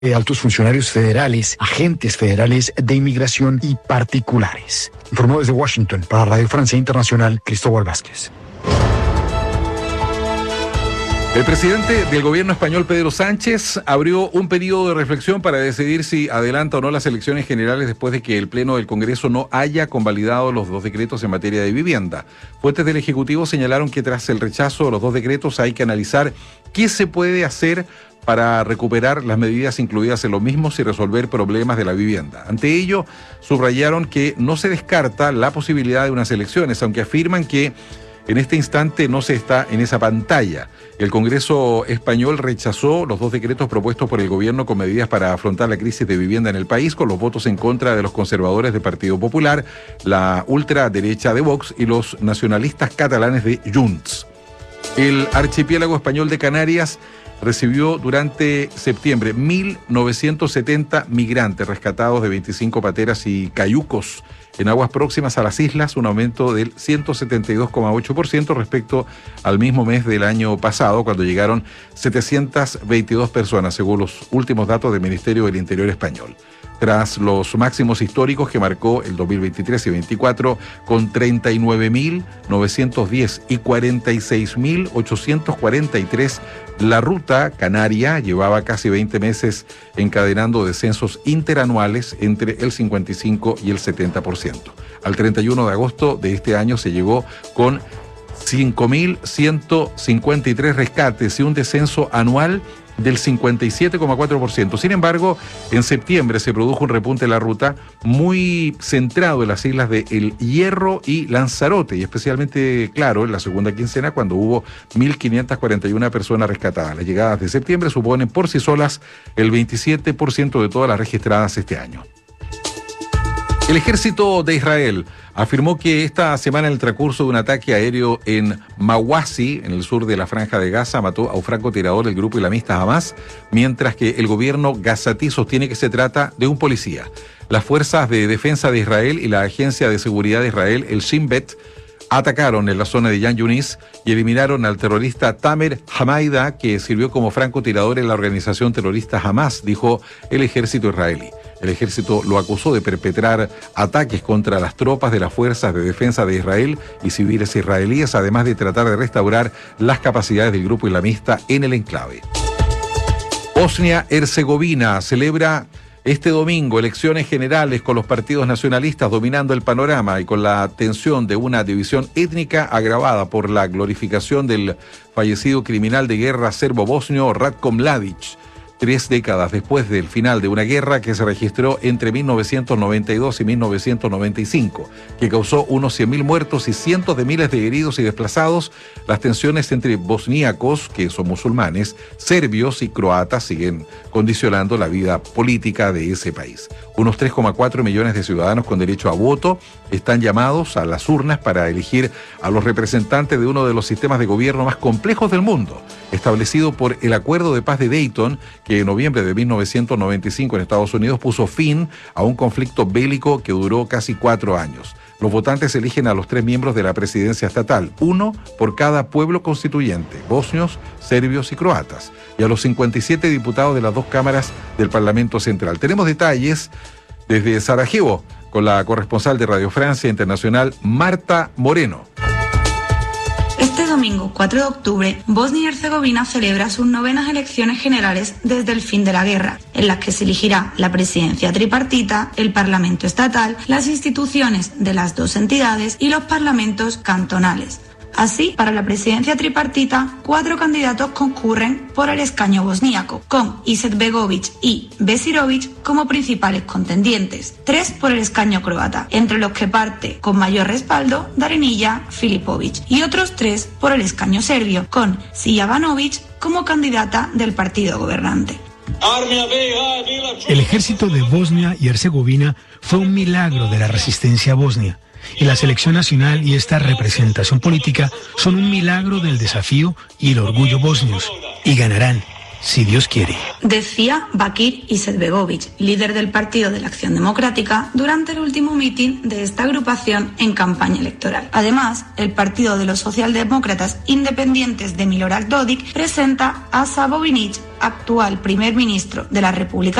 altos funcionarios federales, agentes federales de inmigración y particulares. Informó desde Washington para Radio Francia Internacional, Cristóbal Vázquez. El presidente del gobierno español, Pedro Sánchez, abrió un periodo de reflexión para decidir si adelanta o no las elecciones generales después de que el Pleno del Congreso no haya convalidado los 2 decretos en materia de vivienda. Fuentes del Ejecutivo señalaron que tras el rechazo de los 2 decretos hay que analizar qué se puede hacer para recuperar las medidas incluidas en los mismos y resolver problemas de la vivienda. Ante ello, subrayaron que no se descarta la posibilidad de unas elecciones, aunque afirman que en este instante no se está en esa pantalla. El Congreso español rechazó los 2 decretos propuestos por el gobierno con medidas para afrontar la crisis de vivienda en el país, con los votos en contra de los conservadores del Partido Popular, la ultraderecha de Vox y los nacionalistas catalanes de Junts. El archipiélago español de Canarias recibió durante septiembre 1.970 migrantes rescatados de 25 pateras y cayucos en aguas próximas a las islas, un aumento del 172,8% respecto al mismo mes del año pasado, cuando llegaron 722 personas, según los últimos datos del Ministerio del Interior español. Tras los máximos históricos que marcó el 2023 y 2024, con 39.910 y 46.843, la ruta canaria llevaba casi 20 meses encadenando descensos interanuales entre el 55 y el 70%. Al 31 de agosto de este año se llegó con 5.153 rescates y un descenso anual del 57,4%. Sin embargo, en septiembre se produjo un repunte en la ruta muy centrado en las islas de El Hierro y Lanzarote, y especialmente claro en la segunda quincena, cuando hubo 1.541 personas rescatadas. Las llegadas de septiembre suponen por sí solas el 27% de todas las registradas este año. El ejército de Israel afirmó que esta semana, en el transcurso de un ataque aéreo en Mawasi, en el sur de la Franja de Gaza, mató a un francotirador del grupo islamista Hamas, mientras que el gobierno gazatí sostiene que se trata de un policía. Las fuerzas de defensa de Israel y la agencia de seguridad de Israel, el Shin Bet, atacaron en la zona de Yan Yunis y eliminaron al terrorista Tamer Hamaida, que sirvió como francotirador en la organización terrorista Hamas, dijo el ejército israelí. El ejército lo acusó de perpetrar ataques contra las tropas de las fuerzas de defensa de Israel y civiles israelíes, además de tratar de restaurar las capacidades del grupo islamista en el enclave. Bosnia-Herzegovina celebra este domingo elecciones generales con los partidos nacionalistas dominando el panorama y con la tensión de una división étnica agravada por la glorificación del fallecido criminal de guerra serbo-bosnio Ratko Mladic, 3 décadas después del final de una guerra que se registró entre 1992 y 1995, que causó unos 100.000 muertos y cientos de miles de heridos y desplazados. Las tensiones entre bosníacos, que son musulmanes, serbios y croatas siguen condicionando la vida política de ese país. Unos 3,4 millones de ciudadanos con derecho a voto están llamados a las urnas para elegir a los representantes de uno de los sistemas de gobierno más complejos del mundo, establecido por el Acuerdo de Paz de Dayton, que en noviembre de 1995 en Estados Unidos puso fin a un conflicto bélico que duró casi 4 años. Los votantes eligen a los 3 miembros de la presidencia estatal, 1 por cada pueblo constituyente, bosnios, serbios y croatas, y a los 57 diputados de las 2 cámaras del Parlamento Central. Tenemos detalles desde Sarajevo con la corresponsal de Radio Francia Internacional, Marta Moreno. Este domingo, 4 de octubre, Bosnia y Herzegovina celebra sus 9º elecciones generales desde el fin de la guerra, en las que se elegirá la presidencia tripartita, el Parlamento estatal, las instituciones de las 2 entidades y los parlamentos cantonales. Así, para la presidencia tripartita, 4 candidatos concurren por el escaño bosníaco, con Izetbegovic y Besirovic como principales contendientes, 3 por el escaño croata, entre los que parte con mayor respaldo Darinija Filipovic, y otros 3 por el escaño serbio, con Sijanovic como candidata del partido gobernante. El ejército de Bosnia y Herzegovina fue un milagro de la resistencia bosnia. Y la selección nacional y esta representación política son un milagro del desafío y el orgullo bosnios. Y ganarán. si Dios quiere. Decía Bakir Izetbegovic, líder del Partido de la Acción Democrática, durante el último mitin de esta agrupación en campaña electoral. Además, el Partido de los Socialdemócratas Independientes de Milorad Dodik presenta a Savo Vinic, actual primer ministro de la República